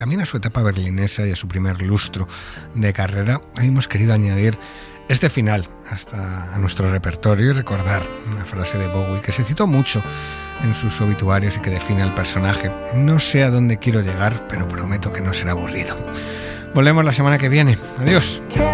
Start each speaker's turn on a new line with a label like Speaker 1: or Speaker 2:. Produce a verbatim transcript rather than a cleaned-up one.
Speaker 1: también a su etapa berlinesa y a su primer lustro de carrera, hoy hemos querido añadir este final hasta a nuestro repertorio y recordar una frase de Bowie que se citó mucho en sus obituarios y que define al personaje: no sé a dónde quiero llegar, pero prometo que no será aburrido. Volvemos la semana que viene. Adiós.